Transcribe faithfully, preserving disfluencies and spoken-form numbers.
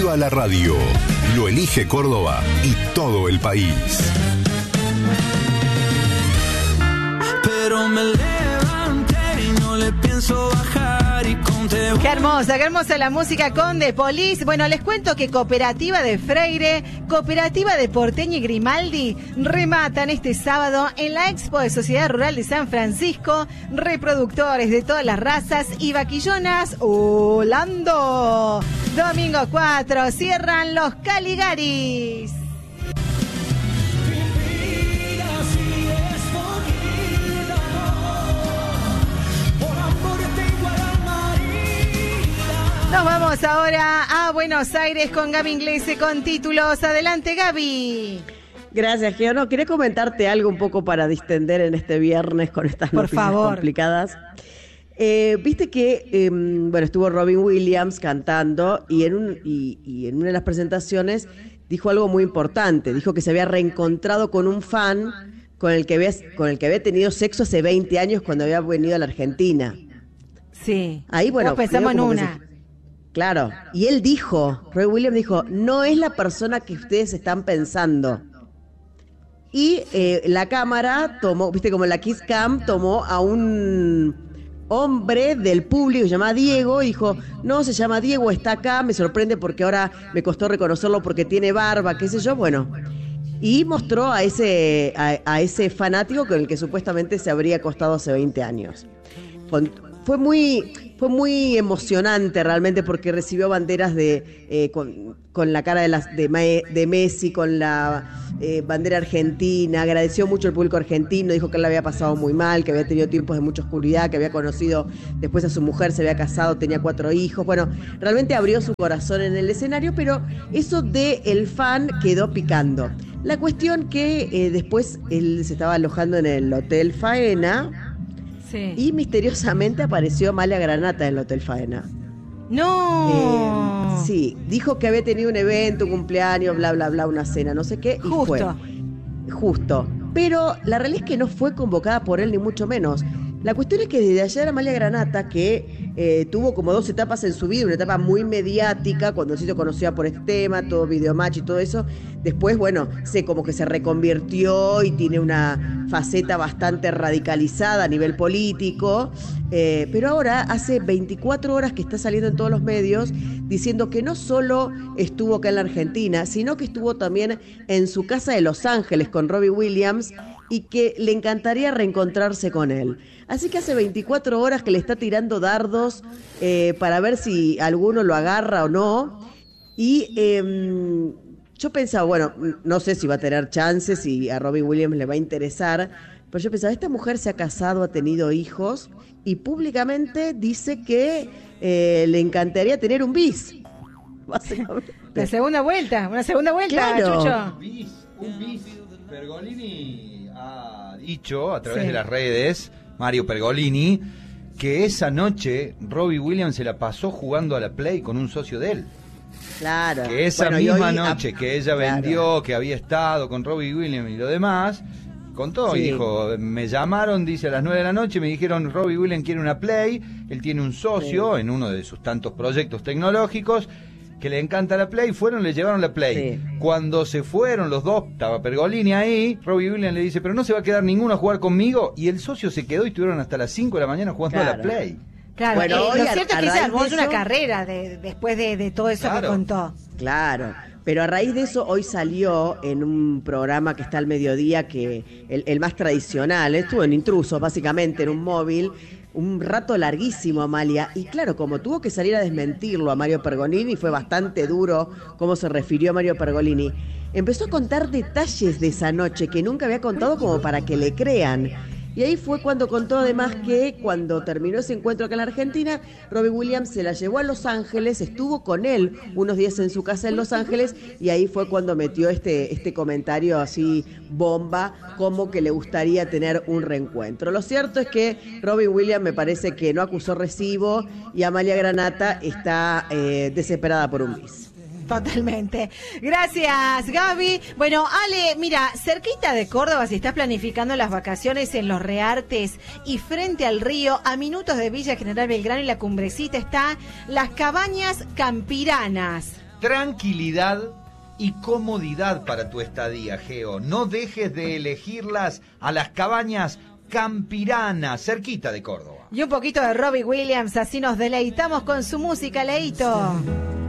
Viva la radio. Lo elige Córdoba y todo el país. Pero me levanté y no le pienso bajar y conté. Qué hermosa, qué hermosa la música con The Police. Bueno, les cuento que Cooperativa de Freire, Cooperativa de Porteño y Grimaldi rematan este sábado en la Expo de Sociedad Rural de San Francisco, reproductores de todas las razas y vaquillonas Holando. Domingo cuatro, cierran los Caligaris. Nos vamos ahora a Buenos Aires con Gaby Inglese con títulos. Adelante, Gaby. Gracias, Geo. No, quería comentarte algo un poco para distender en este viernes con estas Por noticias favor. complicadas. Eh, Viste que, eh, bueno, estuvo Robin Williams cantando y en, un, y, y en una de las presentaciones dijo algo muy importante. Dijo que se había reencontrado con un fan con el que había, con el que había tenido sexo hace veinte años cuando había venido a la Argentina. Sí. Ahí, bueno, Todos pensamos en como que una. se- Claro, y él dijo, Roy Williams dijo, no es la persona que ustedes están pensando. Y eh, la cámara tomó, viste, como la Kiss Cam tomó a un hombre del público, se llama Diego, y dijo, no, se llama Diego, está acá, me sorprende porque ahora me costó reconocerlo porque tiene barba, qué sé yo, bueno. Y mostró a ese, a, a ese fanático con el que supuestamente se habría acostado hace veinte años. Con- fue muy... Fue muy emocionante realmente porque recibió banderas de eh, con, con la cara de, las, de, Mae- de Messi, con la eh, bandera argentina, agradeció mucho al público argentino, dijo que él la había pasado muy mal, que había tenido tiempos de mucha oscuridad, que había conocido después a su mujer, se había casado, tenía cuatro hijos, bueno, realmente abrió su corazón en el escenario, pero eso de el fan quedó picando. La cuestión que eh, después él se estaba alojando en el Hotel Faena. Sí. Y misteriosamente apareció Amalia Granata en el Hotel Faena. No. Eh, sí, dijo que había tenido un evento, un cumpleaños, bla, bla, bla, una cena, no sé qué, y Justo. fue. Justo. Pero la realidad es que no fue convocada por él, ni mucho menos. La cuestión es que desde ayer Amalia Granata, que eh, tuvo como dos etapas en su vida, una etapa muy mediática, cuando se hizo conocida por este tema, todo Videomatch y todo eso, después, bueno, se como que se reconvirtió y tiene una faceta bastante radicalizada a nivel político, eh, pero ahora hace veinticuatro horas que está saliendo en todos los medios diciendo que no solo estuvo acá en la Argentina, sino que estuvo también en su casa de Los Ángeles con Robbie Williams y que le encantaría reencontrarse con él. Así que hace veinticuatro horas que le está tirando dardos eh, para ver si alguno lo agarra o no. Y eh, yo pensaba, bueno, no sé si va a tener chances, si a Robin Williams le va a interesar, pero yo pensaba, esta mujer se ha casado, ha tenido hijos y públicamente dice que eh, le encantaría tener un bis. Básicamente. La segunda vuelta, una segunda vuelta, Claro. Chucho. Un bis, un bis. Pergolini ha dicho a través Sí. de las redes, Mario Pergolini, que esa noche Robbie Williams se la pasó jugando a la Play con un socio de él. Claro. Que esa Bueno, y misma hoy, noche ah, que ella claro. vendió, que había estado con Robbie Williams y lo demás, contó y Sí. dijo, me llamaron, dice, a las nueve de la noche, me dijeron, Robbie Williams quiere una Play, él tiene un socio Sí. en uno de sus tantos proyectos tecnológicos, que le encanta la Play, fueron, le llevaron la Play. Sí. Cuando se fueron los dos, estaba Pergolini ahí, Robbie Williams le dice, pero no se va a quedar ninguno a jugar conmigo, y el socio se quedó y estuvieron hasta las cinco de la mañana jugando a la Claro. Play. Claro, Bueno, eh, hoy lo a- cierto a es que se raíz armó de una eso- carrera de, después de, de todo eso Claro. que contó. Claro, pero a raíz de eso hoy salió en un programa que está al mediodía, que el, el más tradicional, estuvo en Intrusos básicamente, en un móvil, un rato larguísimo Amalia, y claro, como tuvo que salir a desmentirlo a Mario Pergolini, fue bastante duro cómo se refirió a Mario Pergolini, empezó a contar detalles de esa noche que nunca había contado como para que le crean. Y ahí fue cuando contó además que cuando terminó ese encuentro acá en la Argentina, Robbie Williams se la llevó a Los Ángeles, estuvo con él unos días en su casa en Los Ángeles y ahí fue cuando metió este, este comentario así bomba, como que le gustaría tener un reencuentro. Lo cierto es que Robbie Williams me parece que no acusó recibo y Amalia Granata está eh, desesperada por un bis. Totalmente. Gracias, Gaby. Bueno, Ale, mira, cerquita de Córdoba, si estás planificando las vacaciones en Los Reartes y frente al río, a minutos de Villa General Belgrano y la Cumbrecita, está Las Cabañas Campiranas. tranquilidad y comodidad para tu estadía, Geo. No dejes de elegirlas a las cabañas Campirana, cerquita de Córdoba. Y un poquito de Robbie Williams, así nos deleitamos con su música, Leito.